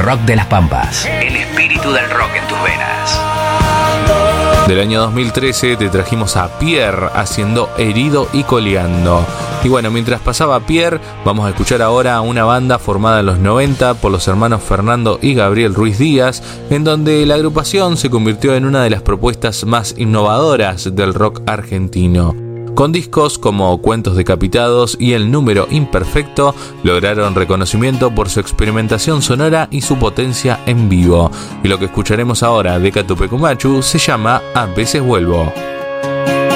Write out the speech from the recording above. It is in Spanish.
rock de las Pampas. El espíritu del rock en tus venas. Del año 2013 te trajimos a Pierre haciendo Herido y Coleando. Y bueno, mientras pasaba Pierre, vamos a escuchar ahora una banda formada en los 90 por los hermanos Fernando y Gabriel Ruiz Díaz, en donde la agrupación se convirtió en una de las propuestas más innovadoras del rock argentino. Con discos como Cuentos Decapitados y El Número Imperfecto, lograron reconocimiento por su experimentación sonora y su potencia en vivo. Y lo que escucharemos ahora de Catupecumachu se llama A veces vuelvo.